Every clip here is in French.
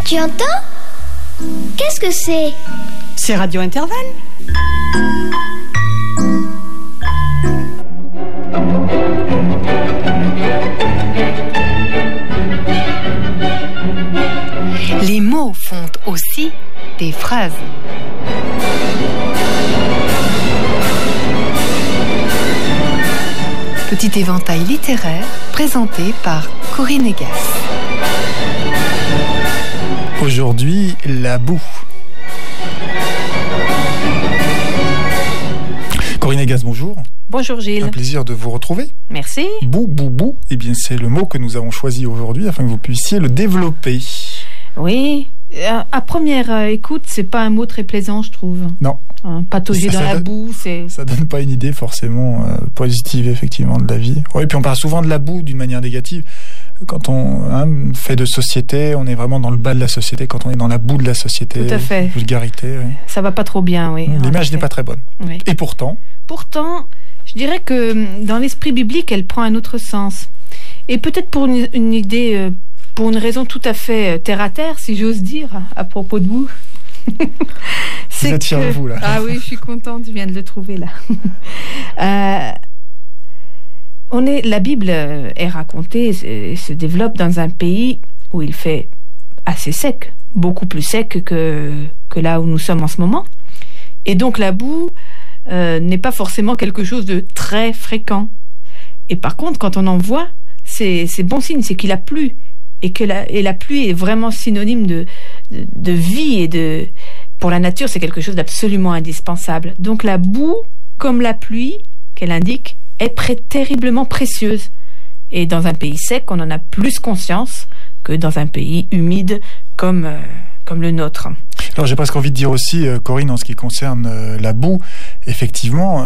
Tu entends? Qu'est-ce que c'est? C'est Radio Intervalle. Les mots font aussi des phrases. Petit éventail littéraire présenté par Corinne Egas. Aujourd'hui, la boue. Corinne Egas, bonjour. Bonjour Gilles. Un plaisir de vous retrouver. Merci. Boue, boue, boue. Eh bien, c'est le mot que nous avons choisi aujourd'hui afin que vous puissiez le développer. Oui. À première écoute, c'est pas un mot très plaisant, je trouve. Non. Patauger dans la boue, c'est... Ça donne pas une idée forcément positive, effectivement, de la vie. Oui, puis on parle souvent de la boue d'une manière négative. Quand on fait de société, on est vraiment dans le bas de la société. Quand on est dans la boue de la société, tout à fait. Vulgarité. Oui. Ça va pas trop bien, oui. L'image n'est pas très bonne. Oui. Et pourtant, je dirais que dans l'esprit biblique, elle prend un autre sens. Et peut-être pour une idée, pour une raison tout à fait terre à terre, si j'ose dire, à propos de vous. C'est que... vous là. Ah oui, je suis contente, je viens de le trouver là. La Bible est racontée et se développe dans un pays où il fait assez sec, beaucoup plus sec que là où nous sommes en ce moment. Et donc la boue n'est pas forcément quelque chose de très fréquent. Et par contre, quand on en voit, c'est bon signe, c'est qu'il a plu. Et la pluie est vraiment synonyme de vie et pour la nature, c'est quelque chose d'absolument indispensable. Donc la boue, comme la pluie qu'elle indique, est terriblement précieuse. Et dans un pays sec, on en a plus conscience que dans un pays humide comme le nôtre. Alors j'ai presque envie de dire aussi, Corinne, en ce qui concerne la boue, effectivement,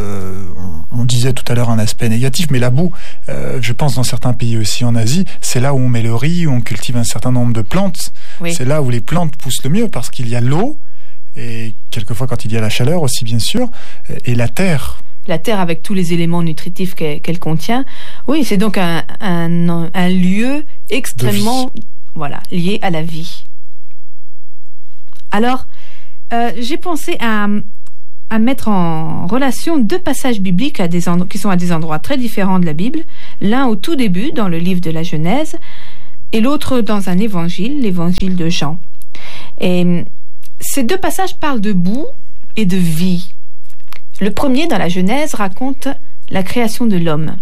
on disait tout à l'heure un aspect négatif, mais la boue, je pense dans certains pays aussi en Asie, c'est là où on met le riz, où on cultive un certain nombre de plantes. Oui. C'est là où les plantes poussent le mieux, parce qu'il y a l'eau, et quelquefois quand il y a la chaleur aussi bien sûr, et la terre. La terre avec tous les éléments nutritifs qu'elle contient. Oui, c'est donc un lieu extrêmement lié à la vie. Alors, j'ai pensé à mettre en relation deux passages bibliques qui sont à des endroits très différents de la Bible. L'un au tout début, dans le livre de la Genèse, et l'autre dans un évangile, l'évangile de Jean. Et ces deux passages parlent de boue et de vie. Le premier, dans la Genèse, raconte la création de l'homme.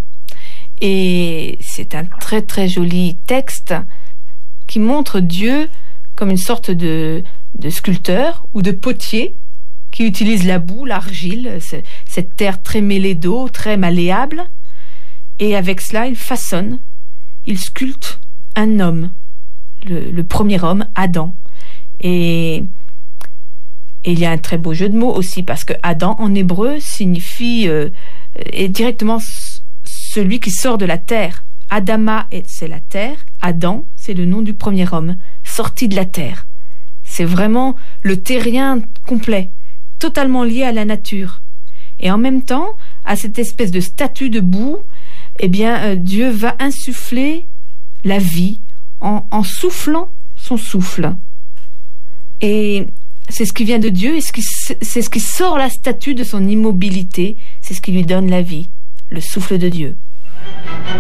Et c'est un très très joli texte qui montre Dieu comme une sorte de sculpteur ou de potier qui utilise la boue, l'argile, cette terre très mêlée d'eau, très malléable. Et avec cela, il façonne, il sculpte un homme, le premier homme, Adam. Et il y a un très beau jeu de mots aussi, parce que Adam, en hébreu, signifie est directement celui qui sort de la terre. Adama, c'est la terre. Adam, c'est le nom du premier homme, sorti de la terre. C'est vraiment le terrien complet, totalement lié à la nature. Et en même temps, à cette espèce de statue de boue, Dieu va insuffler la vie en soufflant son souffle. Et c'est ce qui vient de Dieu et c'est ce qui sort la statue de son immobilité, c'est ce qui lui donne la vie, le souffle de Dieu.